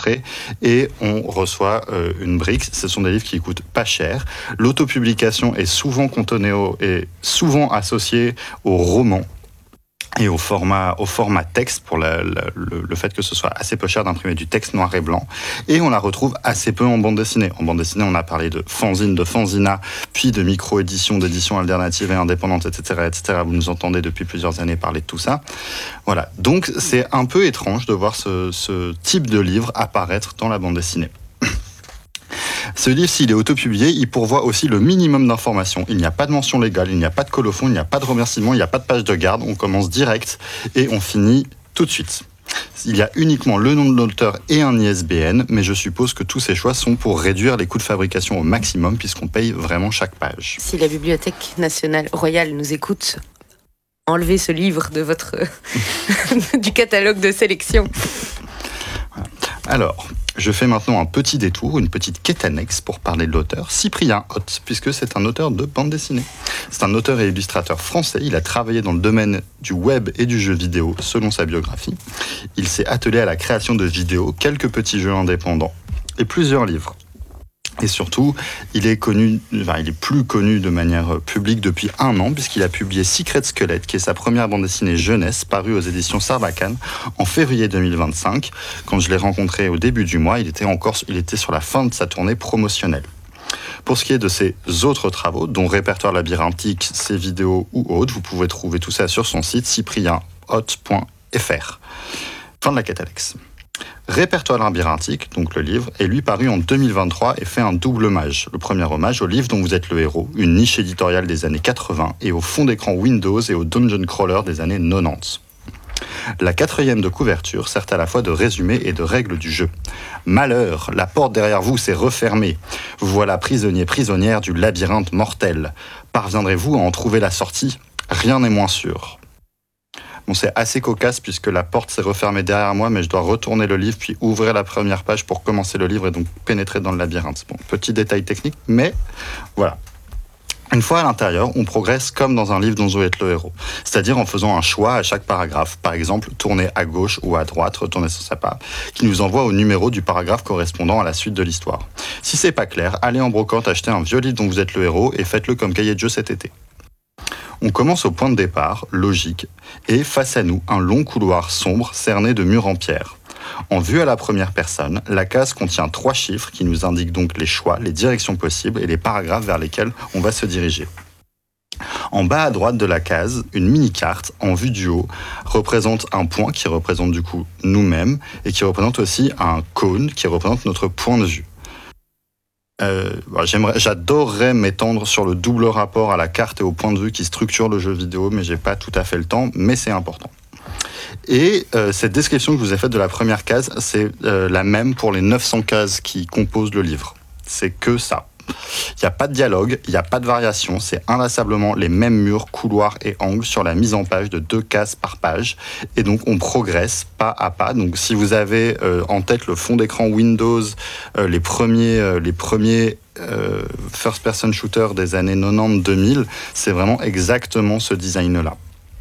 près, et on reçoit une brique. Ce sont des livres qui coûtent pas cher. L'autopublication est souvent souvent associée au roman et au format texte, pour le fait que ce soit assez peu cher d'imprimer du texte noir et blanc. Et on la retrouve assez peu en bande dessinée. En bande dessinée, on a parlé de fanzine, de fanzina, puis de micro-édition, d'édition alternative et indépendante, etc., etc. Vous nous entendez depuis plusieurs années parler de tout ça. Voilà. Donc, c'est un peu étrange de voir ce type de livre apparaître dans la bande dessinée. Ce livre, s'il est autopublié, il pourvoit aussi le minimum d'informations. Il n'y a pas de mention légale, il n'y a pas de colophon, il n'y a pas de remerciement, il n'y a pas de page de garde. On commence direct et on finit tout de suite. Il y a uniquement le nom de l'auteur et un ISBN, mais je suppose que tous ces choix sont pour réduire les coûts de fabrication au maximum, puisqu'on paye vraiment chaque page. Si la Bibliothèque nationale royale nous écoute, enlevez ce livre de votre du catalogue de sélection. Alors, je fais maintenant un petit détour, une petite quête annexe pour parler de l'auteur, Cyprien Hott, puisque c'est un auteur de bande dessinée. C'est un auteur et illustrateur français, il a travaillé dans le domaine du web et du jeu vidéo, selon sa biographie. Il s'est attelé à la création de vidéos, quelques petits jeux indépendants et plusieurs livres. Et surtout, il est plus connu de manière publique depuis 1 an, puisqu'il a publié Secret Squelette, qui est sa première bande dessinée jeunesse, parue aux éditions Sarbacane en février 2025. Quand je l'ai rencontré au début du mois, il était sur la fin de sa tournée promotionnelle. Pour ce qui est de ses autres travaux, dont Répertoire labyrinthique, ses vidéos ou autres, vous pouvez trouver tout ça sur son site cyprienhott.fr. Fin de la quête Alex. Répertoire labyrinthique, donc le livre, est lui paru en 2023 et fait un double hommage. Le premier hommage au livre dont vous êtes le héros, une niche éditoriale des années 80, et au fond d'écran Windows et au dungeon crawler des années 90. La 4e de couverture sert à la fois de résumé et de règle du jeu. Malheur, la porte derrière vous s'est refermée. Vous voilà prisonnière du labyrinthe mortel. Parviendrez-vous à en trouver la sortie ? Rien n'est moins sûr. Bon, c'est assez cocasse puisque la porte s'est refermée derrière moi, mais je dois retourner le livre puis ouvrir la première page pour commencer le livre et donc pénétrer dans le labyrinthe. Bon, petit détail technique, mais voilà. Une fois à l'intérieur, on progresse comme dans un livre dont vous êtes le héros. C'est-à-dire en faisant un choix à chaque paragraphe. Par exemple, tourner à gauche ou à droite, retourner sur sa page, qui nous envoie au numéro du paragraphe correspondant à la suite de l'histoire. Si c'est pas clair, allez en brocante acheter un vieux livre dont vous êtes le héros et faites-le comme cahier de jeu cet été. On commence au point de départ, logique, et face à nous, un long couloir sombre cerné de murs en pierre. En vue à la première personne, la case contient 3 chiffres qui nous indiquent donc les choix, les directions possibles et les paragraphes vers lesquels on va se diriger. En bas à droite de la case, une mini-carte en vue du haut représente un point qui représente du coup nous-mêmes et qui représente aussi un cône qui représente notre point de vue. J'adorerais m'étendre sur le double rapport à la carte et au point de vue qui structure le jeu vidéo, mais j'ai pas tout à fait le temps, mais c'est important. Et cette description que je vous ai faite de la première case, c'est la même pour les 900 cases qui composent le livre. C'est que ça. Il n'y a pas de dialogue, il n'y a pas de variation, c'est inlassablement les mêmes murs, couloirs et angles sur la mise en page de 2 cases par page. Et donc on progresse pas à pas. Donc si vous avez en tête le fond d'écran Windows, les premiers first-person shooters des années 90-2000, c'est vraiment exactement ce design-là.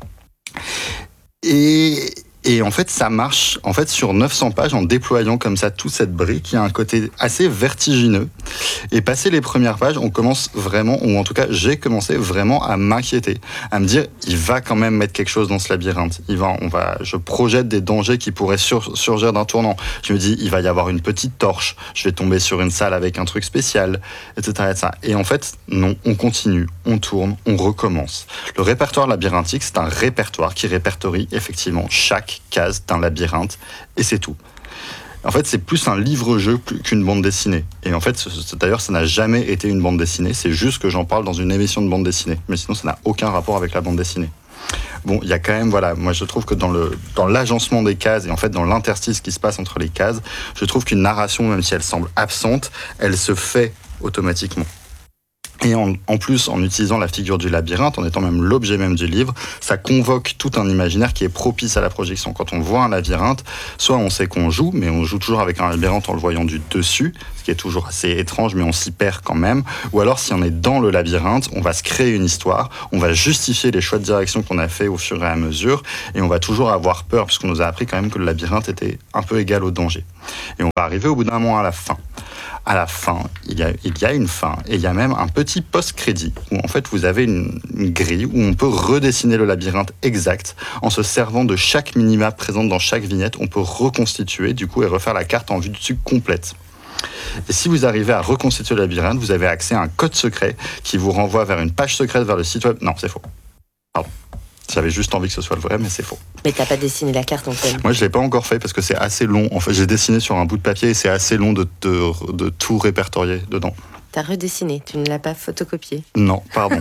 Et en fait, ça marche sur 900 pages en déployant comme ça toute cette brique. Il y a un côté assez vertigineux. Et passé les premières pages, on commence vraiment, ou en tout cas, j'ai commencé vraiment à m'inquiéter, à me dire, il va quand même mettre quelque chose dans ce labyrinthe. Je projette des dangers qui pourraient surgir d'un tournant. Je me dis, il va y avoir une petite torche. Je vais tomber sur une salle avec un truc spécial, etc., etc. Et en fait, non, on continue, on tourne, on recommence. Le répertoire labyrinthique, c'est un répertoire qui répertorie effectivement chaque case d'un labyrinthe, et c'est tout. En fait, c'est plus un livre-jeu qu'une bande dessinée. Et en fait, d'ailleurs, ça n'a jamais été une bande dessinée, c'est juste que j'en parle dans une émission de bande dessinée. Mais sinon, ça n'a aucun rapport avec la bande dessinée. Bon, il y a quand même, moi je trouve que dans l'agencement des cases, et en fait dans l'interstice qui se passe entre les cases, je trouve qu'une narration, même si elle semble absente, elle se fait automatiquement. Et en plus, en utilisant la figure du labyrinthe, en étant même l'objet même du livre, ça convoque tout un imaginaire qui est propice à la projection. Quand on voit un labyrinthe, soit on sait qu'on joue, mais on joue toujours avec un labyrinthe en le voyant du dessus, ce qui est toujours assez étrange, mais on s'y perd quand même. Ou alors, si on est dans le labyrinthe, on va se créer une histoire, on va justifier les choix de direction qu'on a fait au fur et à mesure, et on va toujours avoir peur, puisqu'on nous a appris quand même que le labyrinthe était un peu égal au danger. Et on va arriver au bout d'un moment à la fin. À la fin, il y a une fin, et il y a même un petit post-crédit, où en fait vous avez une grille où on peut redessiner le labyrinthe exact, en se servant de chaque minimap présente dans chaque vignette, on peut reconstituer du coup et refaire la carte en vue dessus complète. Et si vous arrivez à reconstituer le labyrinthe, vous avez accès à un code secret qui vous renvoie vers une page secrète vers le site web. Non, c'est faux. Pardon. J'avais juste envie que ce soit le vrai, mais c'est faux. Mais t'as pas dessiné la carte, Antoine? Moi, je l'ai pas encore fait parce que c'est assez long. En fait, j'ai dessiné sur un bout de papier et c'est assez long de tout répertorier dedans. T'as redessiné, tu ne l'as pas photocopié? Non, pardon.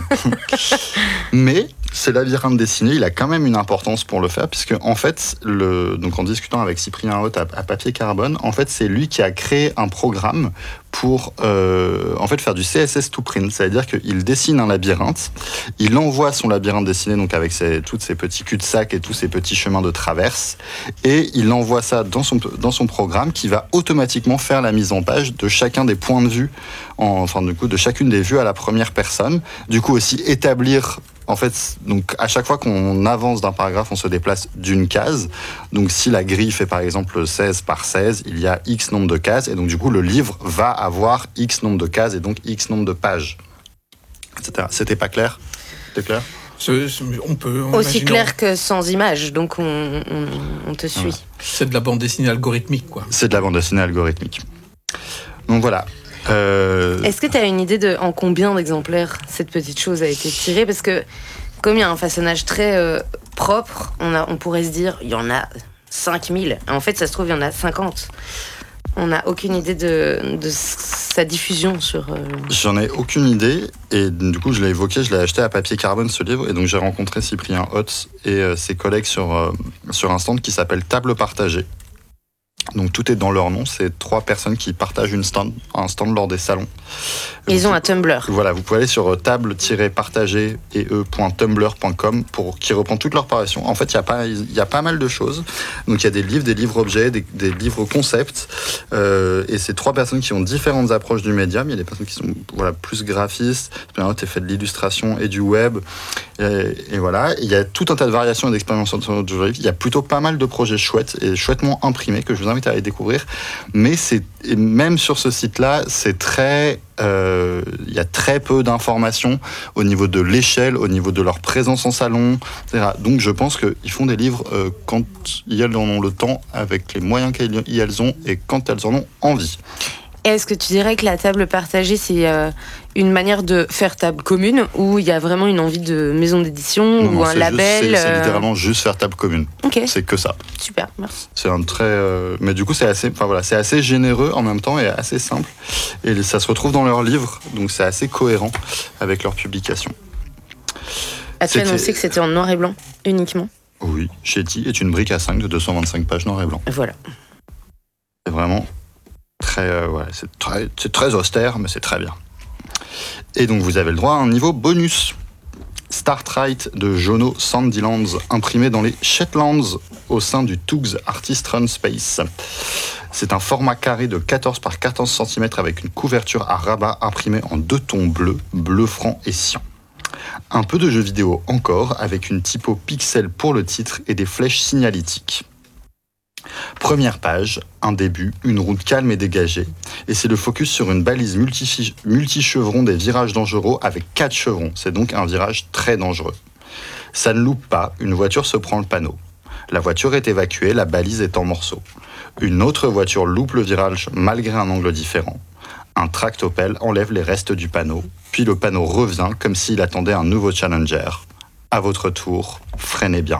Mais ce labyrinthe dessiné, il a quand même une importance pour le faire, puisque en fait, donc en discutant avec Cyprien Haute à Papier Carbone, en fait, c'est lui qui a créé un programme pour en fait faire du CSS to print, c'est-à-dire qu'il dessine un labyrinthe, il envoie son labyrinthe dessiné donc avec tous ces petits cul-de-sac et tous ces petits chemins de traverse, et il envoie ça dans son programme qui va automatiquement faire la mise en page de chacun des points de vue, de chacune des vues à la première personne, du coup aussi établir. En fait, donc à chaque fois qu'on avance d'un paragraphe, on se déplace d'une case. Donc si la grille fait par exemple 16 par 16, il y a X nombre de cases. Et donc du coup, le livre va avoir X nombre de cases et donc X nombre de pages, etc. C'était pas clair? C'était clair? On peut aussi clair que sans image, donc on te suit. Ouais. C'est de la bande dessinée algorithmique, quoi. C'est de la bande dessinée algorithmique. Donc voilà. Est-ce que tu as une idée de en combien d'exemplaires cette petite chose a été tirée? Parce que comme il y a un façonnage très propre, on pourrait se dire il y en a 5000. En fait, ça se trouve, il y en a 50. On n'a aucune idée de sa diffusion sur... J'en ai aucune idée, et du coup je l'ai évoqué, je l'ai acheté à Papier Carbone ce livre, et donc j'ai rencontré Cyprien Haute et ses collègues sur un stand qui s'appelle Table Partagée. Donc tout est dans leur nom, c'est 3 personnes qui partagent un stand lors des salons. Ils ont un Tumblr. Voilà, vous pouvez aller sur table-partagée.tumblr.com qui reprend toute leur parution. En fait, il y a pas mal de choses. Donc il y a des livres objets, des livres concepts, et c'est 3 personnes qui ont différentes approches du média. Il y a des personnes qui sont plus graphistes, tu fait de l'illustration et du web, et voilà. Il y a tout un tas de variations et d'expérimentations du livre. Il y a plutôt pas mal de projets chouettes et chouettement imprimés que je vous invite à aller découvrir. Mais même sur ce site-là, c'est très... il y a très peu d'informations au niveau de l'échelle, au niveau de leur présence en salon, etc. Donc je pense qu'ils font des livres quand elles en ont le temps, avec les moyens qu'elles ont et quand elles en ont envie. Est-ce que tu dirais que la table partagée, c'est une manière de faire table commune, ou il y a vraiment une envie de maison d'édition ou un label? C'est littéralement juste faire table commune. Okay. C'est que ça. Super, merci. C'est un très... mais du coup, c'est assez généreux en même temps et assez simple. Et ça se retrouve dans leurs livres, donc c'est assez cohérent avec leur publication. As-tu annoncé que c'était en noir et blanc uniquement? Oui, Shetty est une brique A5 de 225 pages noir et blanc. Voilà. C'est vraiment c'est très austère, mais c'est très bien. Et donc vous avez le droit à un niveau bonus. Startrite de Jono Sandilands, imprimé dans les Shetlands au sein du Tugs Artist Run Space. C'est un format carré de 14 par 14 cm avec une couverture à rabat imprimée en 2 tons bleus, bleu franc et cyan. Un peu de jeu vidéo encore, avec une typo pixel pour le titre et des flèches signalétiques. Première page, un début, une route calme et dégagée, et c'est le focus sur une balise multi-chevron des virages dangereux avec 4 chevrons, c'est donc un virage très dangereux. Ça ne loupe pas, une voiture se prend le panneau. La voiture est évacuée, la balise est en morceaux. Une autre voiture loupe le virage malgré un angle différent. Un tractopelle enlève les restes du panneau, puis le panneau revient comme s'il attendait un nouveau challenger. À votre tour, freinez bien.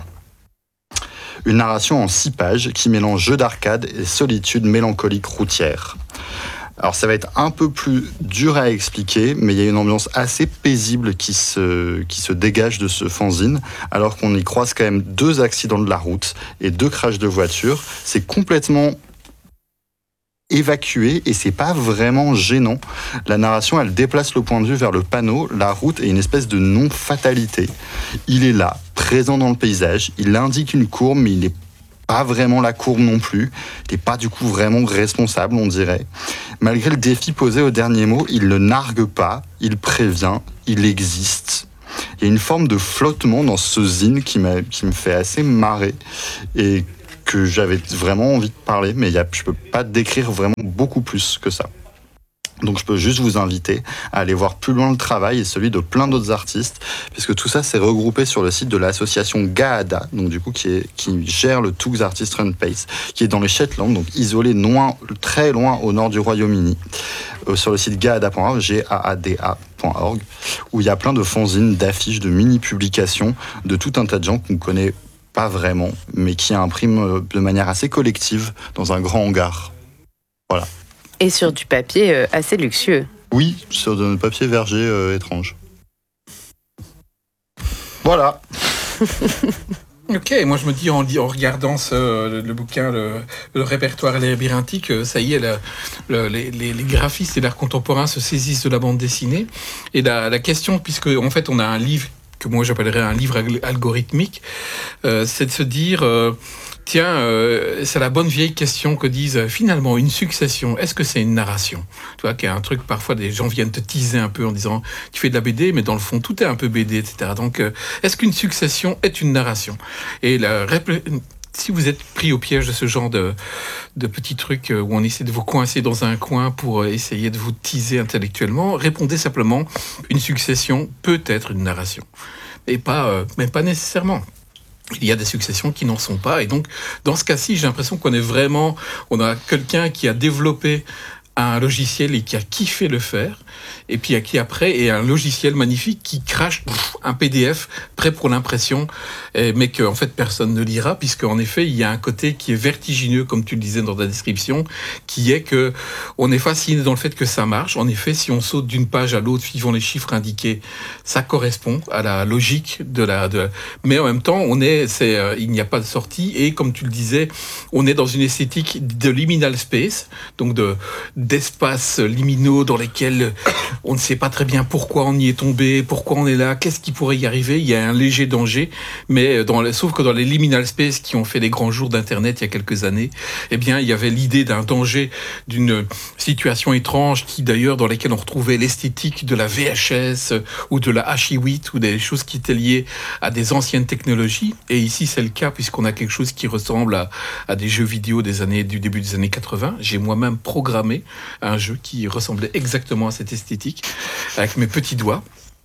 Une narration en 6 pages qui mélange jeu d'arcade et solitude mélancolique routière. Alors ça va être un peu plus dur à expliquer, mais il y a une ambiance assez paisible qui se dégage de ce fanzine, alors qu'on y croise quand même 2 accidents de la route et 2 crashs de voiture. C'est complètement évacué et c'est pas vraiment gênant. La narration, elle déplace le point de vue vers le panneau, la route et une espèce de non-fatalité. Il est là, présent dans le paysage, il indique une courbe, mais il n'est pas vraiment la courbe non plus. Il n'est pas du coup vraiment responsable, on dirait. Malgré le défi posé au dernier mot, il ne nargue pas, il prévient, il existe. Il y a une forme de flottement dans ce zine qui me fait assez marrer et que j'avais vraiment envie de parler, mais je ne peux pas décrire vraiment beaucoup plus que ça. Donc je peux juste vous inviter à aller voir plus loin le travail et celui de plein d'autres artistes, puisque tout ça s'est regroupé sur le site de l'association GAADA, donc du coup qui gère le Tugs Artist Run Place, qui est dans les Shetland, donc isolé très loin au nord du Royaume-Uni, sur le site gaada.org, gaada.org, où il y a plein de fanzines, d'affiches, de mini-publications de tout un tas de gens qu'on ne connaît pas vraiment, mais qui impriment de manière assez collective dans un grand hangar. Voilà. Et sur du papier assez luxueux. Oui, sur du papier verger étrange. Voilà. Ok, moi je me dis en regardant le bouquin, le répertoire labyrinthique, ça y est, les graphistes et l'art contemporain se saisissent de la bande dessinée. Et la question, puisque en fait on a un livre que moi j'appellerais un livre algorithmique, c'est de se dire... c'est la bonne vieille question que disent finalement une succession. Est-ce que c'est une narration ? Tu vois, qu'il y a un truc, parfois des gens viennent te teaser un peu en disant tu fais de la BD, mais dans le fond tout est un peu BD, etc. Donc, est-ce qu'une succession est une narration ? Et si vous êtes pris au piège de ce genre de petits trucs où on essaie de vous coincer dans un coin pour essayer de vous teaser intellectuellement, répondez simplement une succession peut être une narration. Et mais pas nécessairement. Il y a des successions qui n'en sont pas. Et donc, dans ce cas-ci, j'ai l'impression on a quelqu'un qui a développé un logiciel et qui a kiffé le faire, et puis qui après est un logiciel magnifique qui crache un PDF prêt pour l'impression, mais que en fait personne ne lira, puisque en effet il y a un côté qui est vertigineux, comme tu le disais dans ta description, qui est que on est fasciné dans le fait que ça marche. En effet, si on saute d'une page à l'autre suivant les chiffres indiqués, ça correspond à la logique mais en même temps il n'y a pas de sortie, et comme tu le disais, on est dans une esthétique de liminal space, donc d'espaces liminaux dans lesquels on ne sait pas très bien pourquoi on y est tombé, pourquoi on est là, qu'est-ce qui pourrait y arriver. Il y a un léger danger, mais sauf que dans les liminal space qui ont fait les grands jours d'Internet il y a quelques années, eh bien, il y avait l'idée d'un danger, d'une situation étrange dans lesquelles on retrouvait l'esthétique de la VHS ou de la H8 ou des choses qui étaient liées à des anciennes technologies. Et ici, c'est le cas, puisqu'on a quelque chose qui ressemble à des jeux vidéo du début des années 80. J'ai moi-même programmé un jeu qui ressemblait exactement à cette esthétique avec mes petits doigts.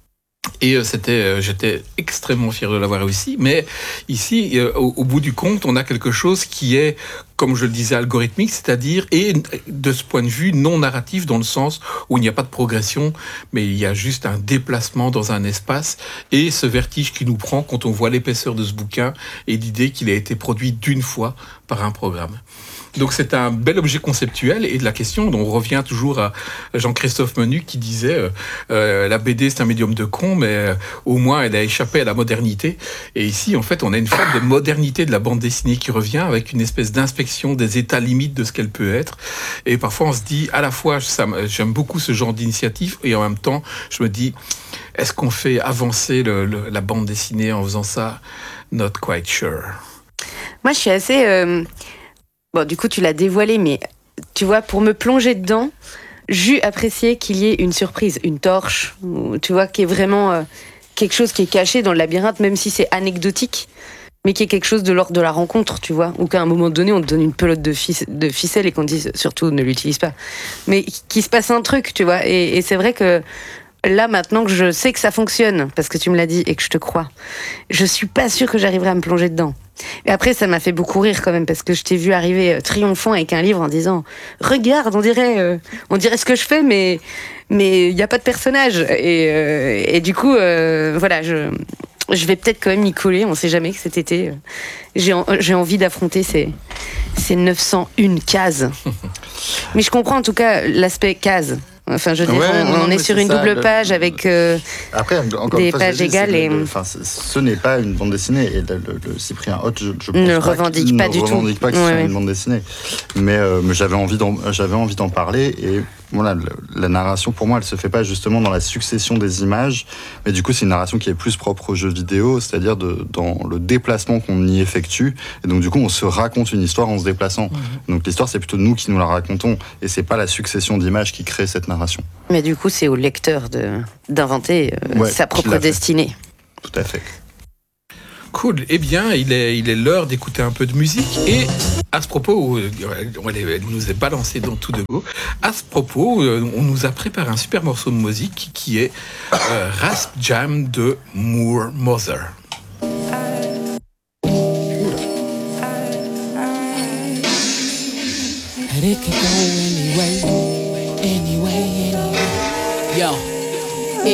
Et j'étais extrêmement fier de l'avoir réussi. Mais ici, au bout du compte, on a quelque chose qui est, comme je le disais, algorithmique, c'est-à-dire, et de ce point de vue, non narratif, dans le sens où il n'y a pas de progression, mais il y a juste un déplacement dans un espace, et ce vertige qui nous prend quand on voit l'épaisseur de ce bouquin et l'idée qu'il a été produit d'une fois par un programme. Donc c'est un bel objet conceptuel, et de la question, on revient toujours à Jean-Christophe Menu qui disait la BD c'est un médium de con, mais au moins elle a échappé à la modernité. Et ici en fait on a une forme de modernité de la bande dessinée qui revient, avec une espèce d'inspection des états limites de ce qu'elle peut être. Et parfois on se dit, à la fois j'aime beaucoup ce genre d'initiative, et en même temps je me dis, est-ce qu'on fait avancer la bande dessinée en faisant ça? Not quite sure. Moi je suis assez... Bon, du coup, tu l'as dévoilé, mais tu vois, pour me plonger dedans, j'ai apprécié qu'il y ait une surprise, une torche, tu vois, qui est vraiment quelque chose qui est caché dans le labyrinthe, même si c'est anecdotique, mais qui est quelque chose de l'ordre de la rencontre, tu vois, ou qu'à un moment donné, on te donne une pelote de ficelle et qu'on te dise surtout ne l'utilise pas. Mais qu'il se passe un truc, tu vois, et c'est vrai que là, maintenant que je sais que ça fonctionne, parce que tu me l'as dit et que je te crois, je suis pas sûre que j'arriverai à me plonger dedans. Et après, ça m'a fait beaucoup rire quand même, parce que je t'ai vu arriver triomphant avec un livre en disant « Regarde, on dirait ce que je fais, mais il n'y a pas de personnage. » Et du coup, voilà, je vais peut-être quand même y coller, on sait jamais que cet été, j'ai envie d'affronter ces 901 cases. Mais je comprends en tout cas l'aspect case. Enfin, je veux dire, on est sur une double page avec après, encore des pages égales. Ce n'est pas une bande dessinée. Et le Cyprien Hott, je pense ne revendique pas du tout. Ne revendique pas que c'est une bande dessinée. Mais j'avais envie d'en parler. Et voilà, la narration, pour moi, elle se fait pas justement dans la succession des images. Mais du coup, c'est une narration qui est plus propre aux jeux vidéo, c'est-à-dire dans le déplacement qu'on y effectue. Et donc, du coup, on se raconte une histoire en se déplaçant. Donc, l'histoire, c'est plutôt nous qui nous la racontons. Et c'est pas la succession d'images qui crée cette narration. Mais du coup, c'est au lecteur d'inventer sa propre destinée. Tout à fait. Cool. Eh bien, il est l'heure d'écouter un peu de musique. Et à ce propos, elle nous est balancée dans tout de go. À ce propos, on nous a préparé un super morceau de musique qui est Rasp Jam de Moore Mother. Yo.